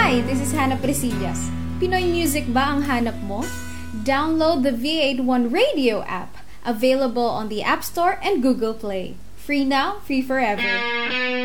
Hi, this is Hannah Presillas. Pinoy music ba ang hanap mo? Download the V81 Radio app, available on the App Store and Google Play. Free now, free forever.